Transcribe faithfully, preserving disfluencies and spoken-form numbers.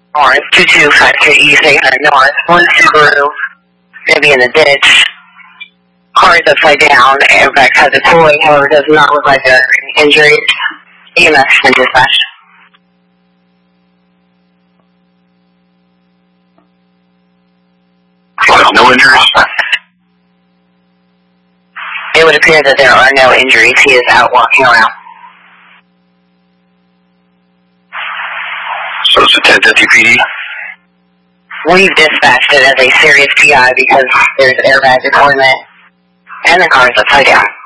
North, two two five two East, eight hundred North, one Subaru, gonna be in the ditch. Car is upside down, airbag has a toy, however does not look like there are any injuries. E M S and dispatch. No injuries? It would appear that there are no injuries. He is out walking around. So it's a ten fifty P D? We've dispatched it as a serious P I because there's airbag deployment and the car is upside down.